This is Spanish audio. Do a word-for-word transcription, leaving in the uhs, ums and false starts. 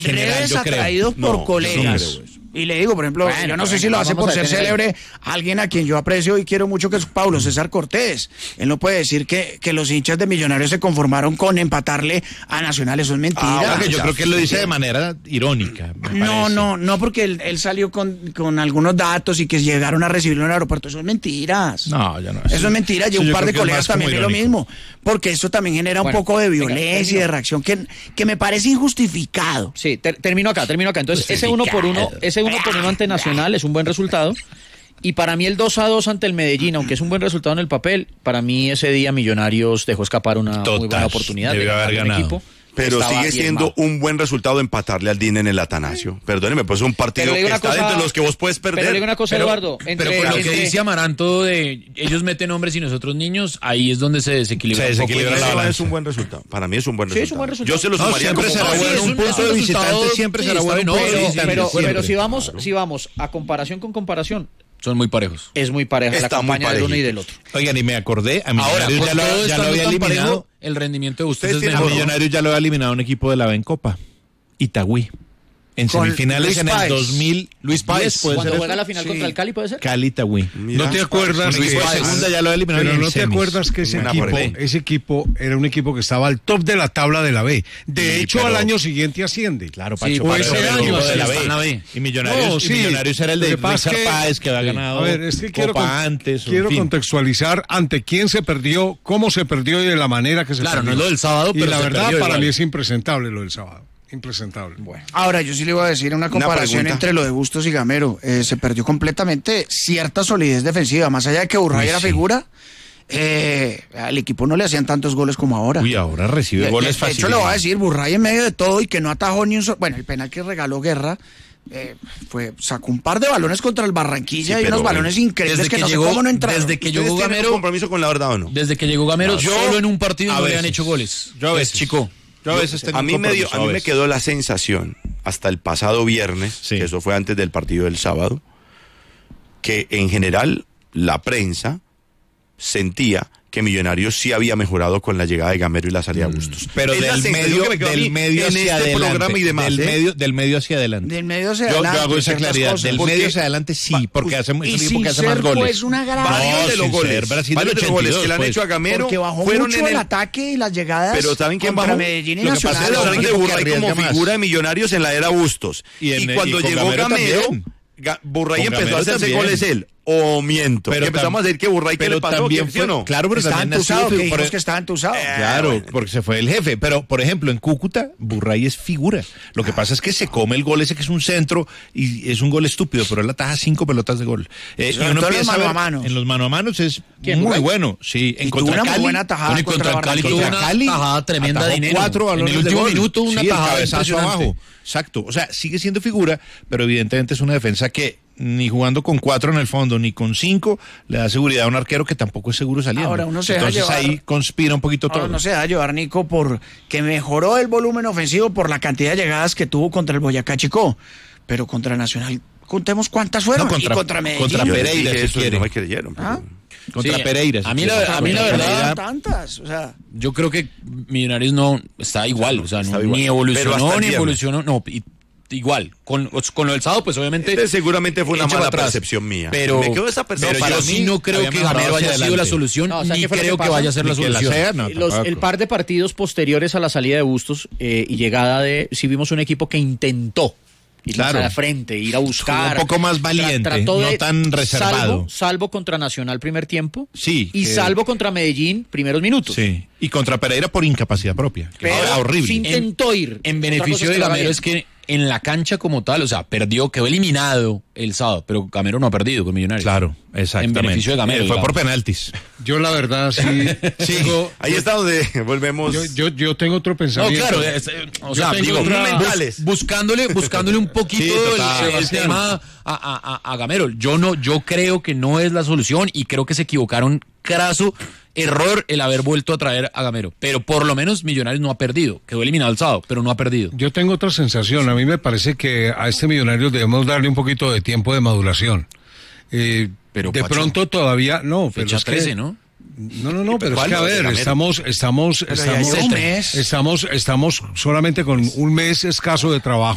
redes atraídos por no, colegas. No y le digo, por ejemplo, bueno, yo no sé bueno, si lo hace por ser célebre, alguien a quien yo aprecio y quiero mucho, que es Pablo César Cortés. Él no puede decir que, que los hinchas de Millonarios se conformaron con empatarle a Nacional, eso es mentira. Ah, yo creo que él lo dice de manera irónica. No, no, no, porque él, él salió con, con algunos datos y que llegaron a recibirlo en el aeropuerto. Eso es mentiras. No, ya no. Eso sí, es mentira. Y sí, un par de colegas también es lo mismo. Porque eso también genera bueno, un poco de violencia venga, y de reacción que, que me parece injustificado. Sí, ter, termino acá, termino acá. Entonces, ese uno por uno, ese uno por uno ante Nacional es un buen resultado. Y para mí el dos a dos ante el Medellín, aunque es un buen resultado en el papel, para mí ese día Millonarios dejó escapar una Total, muy buena oportunidad de haber ganado. Equipo. Pero sigue siendo un buen resultado empatarle al D I N en el Atanasio. Perdóneme, pues es un partido que está cosa, dentro de los que vos puedes perder. Pero le digo una cosa, pero, Eduardo. Entre, pero con lo entre, que dice Amaranto de ellos meten hombres y nosotros niños, ahí es donde se desequilibra. Se desequilibra un poco. La es un buen resultado. Para mí es un buen sí, resultado. Es un buen resultado. Yo se lo no, sumaría siempre como será bueno. Sí, Un, un punto de visitante siempre sí, será bueno. Pero, pero, pero, siempre. pero si vamos, si vamos a comparación con comparación, son muy parejos. Es muy pareja Está la campaña del uno y del otro. Oigan, y me acordé, a Ahora, Millonarios ya lo, ya lo había eliminado. Parejo, el rendimiento de ustedes, ustedes a Millonarios ya lo había eliminado un equipo de la B en Copa, Itagüí. En Con semifinales Luis en Páez. el dos mil. Luis Páez. Cuando juega la final sí. contra el Cali, ¿puede ser? Cali Itagüí. ¿No te acuerdas que esa segunda ya lo había eliminado? Pero no te acuerdas que ese equipo, ese equipo era un equipo que estaba al top de la tabla de la B. De sí, hecho, pero, al año siguiente asciende. Claro, Pacho. Sí, o ese año de la, la B. Y Millonarios, no, sí, y Millonarios era el de Richard Páez que había ganado. A ver, es que quiero, Copa con, antes, quiero en fin. contextualizar ante quién se perdió, cómo se perdió y de la manera que se claro, perdió. Claro, no es lo del sábado, y pero la se verdad, para igual. mí es impresentable lo del sábado. Impresentable. Bueno. Ahora, yo sí le iba a decir una comparación una entre lo de Bustos y Gamero. Eh, se perdió completamente cierta solidez defensiva. Más allá de que Burray era sí. figura, eh, al equipo no le hacían tantos goles como ahora. Uy, ahora recibe de, goles de, fáciles. De hecho, le voy a decir, Burray en medio de todo y que no atajó ni un solo... Bueno, el penal que regaló Guerra... Eh, fue sacó un par de balones contra el Barranquilla sí, y unos balones increíbles que, que no llegó, sé cómo no entraron. Desde que llegó Gamero, un compromiso con la verdad o no. Desde que llegó Gamero, no, yo, solo en un partido no le han hecho goles. Yo a veces, chico. Yo a veces a mí me dio, a mí me quedó la sensación hasta el pasado viernes, sí. que eso fue antes del partido del sábado, que en general la prensa sentía que Millonarios sí había mejorado con la llegada de Gamero y la salida de Bustos. Pero es del medio, del medio hacia este adelante. Y demás, del, ¿eh? medio, del medio hacia adelante. Del medio hacia yo, adelante. Yo hago esa claridad. Del porque, medio hacia adelante sí, porque hace, y es un sin que hace ser, más goles. Pues una gran varios de los goles. Brasil varios de los goles que le han pues. hecho a Gamero. Porque bajó fueron mucho en el el ataque y las llegadas. Pero ¿saben quién bajó? Medellín y Lo que pasa es que hablan de Burray como figura de Millonarios en la era Bustos. Y, en, y cuando y llegó Gamero, Ga- Burray empezó Gamero a hacerse también. goles él. O miento. Pero empezamos tam- a decir que Burray que le pasó, también ¿sí fue, o no? Claro, pero estaba también entusado, que dijimos por, que estaba entusado. Eh, claro, bueno. porque se fue el jefe. Pero, por ejemplo, en Cúcuta, Burray es figura. Lo que pasa es que se come el gol ese que es un centro y es un gol estúpido, pero él ataja cinco pelotas de gol. Eh, y uno en los mano a mano. En los mano a manos es muy Burray? bueno. Sí, en contra Cali. Una muy buena tajada en contra, contra Cali tuvo una Cali, tajada tremenda de dinero. Cuatro balones en el último de gol. minuto una sí, tajada cabezazo abajo. Exacto. O sea, sigue siendo figura, pero evidentemente es una defensa que ni jugando con cuatro en el fondo, ni con cinco, le da seguridad a un arquero que tampoco es seguro saliendo. Ahora uno se Entonces deja llevar, ahí conspira un poquito ahora todo. No se da llevar, Nico, por que mejoró el volumen ofensivo por la cantidad de llegadas que tuvo contra el Boyacá Chicó, pero contra Nacional, contemos cuántas fueron. No, contra, y contra Medellín. Contra Pereira, si eso quiere. No me creyeron. ¿Ah? Contra sí, Pereira. Si a mí la, a mí la verdad, tantas, o sea, yo creo que Millonarios no está igual, o sea, no, igual. ni evolucionó ni evolucionó, no, y, igual, con, con lo del sábado, pues obviamente... Este seguramente fue una mala atrás, percepción mía. Pero, me quedó esa percepción. pero yo sí no creo que Gamero haya sido la solución, no, o sea, ni creo que, que vaya a ser la solución. La sea, no, Los, el par de partidos posteriores a la salida de Bustos eh, y llegada de... Sí vimos un equipo que intentó ir claro. a la frente, ir a buscar. Un poco más valiente, tra- no de, tan reservado. Salvo, salvo contra Nacional primer tiempo. Sí. Y que... salvo contra Medellín primeros minutos. Sí. Y contra Pereira por incapacidad propia. Que Pero era horrible. Sí intentó ir. En, en beneficio de Gamero es que en la cancha como tal, o sea, perdió, quedó eliminado el sábado, pero Gamero no ha perdido con Millonarios. Claro, exactamente. En beneficio de Gamero. Eh, fue por penaltis. Yo la verdad sí. sí sigo, ahí está donde volvemos. Yo, yo, yo tengo otro pensamiento. No, claro, es, o sea, digo, otra... bus, buscándole, buscándole un poquito sí, total, el, el tema a, a, a, a Gamero. Yo no, yo creo que no es la solución y creo que se equivocaron craso. Error el haber vuelto a traer a Gamero, pero por lo menos Millonarios no ha perdido, quedó eliminado el sábado, pero no ha perdido. Yo tengo otra sensación, a mí me parece que a este Millonarios debemos darle un poquito de tiempo de maduración. Eh, pero de Pacho, pronto todavía, no, pero fecha es que, trece, ¿no? No, no, no, pero es que a ver, estamos, estamos, pero estamos, un mes. estamos, estamos solamente con un mes escaso de trabajo.